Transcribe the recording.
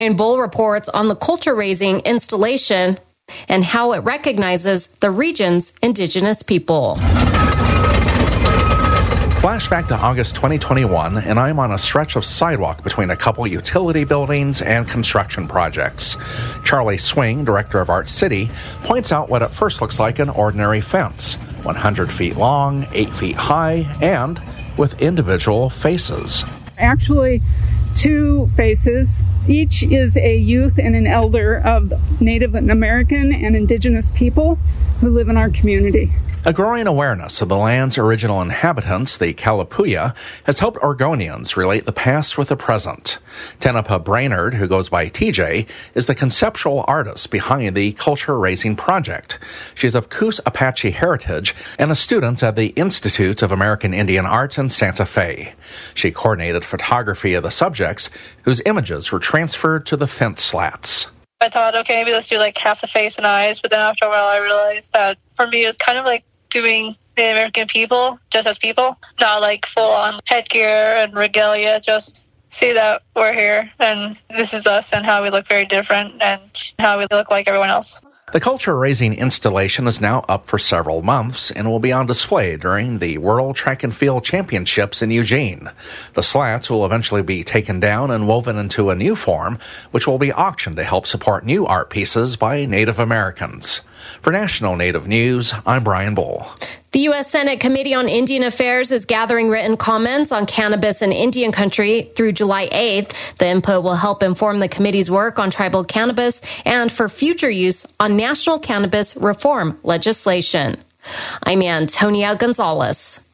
Brian Bull reports on the culture-raising installation and how it recognizes the region's indigenous people. Flashback to August 2021, and I'm on a stretch of sidewalk between a couple utility buildings and construction projects. Charlie Swing, director of Art City, points out what at first looks like an ordinary fence, 100 feet long, 8 feet high, and with individual faces. Actually, 2 faces. Each is a youth and an elder of Native American and Indigenous people who live in our community. A growing awareness of the land's original inhabitants, the Kalapuya, has helped Oregonians relate the past with the present. Tenepa Brainerd, who goes by TJ, is the conceptual artist behind the Culture Raising Project. She's of Coos Apache heritage and a student at the Institute of American Indian Arts in Santa Fe. She coordinated photography of the subjects, whose images were transferred to the fence slats. I thought, okay, maybe let's do like half the face and eyes, but then after a while I realized that for me it was kind of like doing Native American people just as people, not like full-on headgear and regalia, just see that we're here and this is us and how we look very different and how we look like everyone else. The Culture Raising installation is now up for several months and will be on display during the World Track and Field Championships in Eugene. The slats will eventually be taken down and woven into a new form, which will be auctioned to help support new art pieces by Native Americans. For National Native News, I'm Brian Bull. The U.S. Senate Committee on Indian Affairs is gathering written comments on cannabis in Indian country through July 8th. The input will help inform the committee's work on tribal cannabis and for future use on national cannabis reform legislation. I'm Antonia Gonzalez.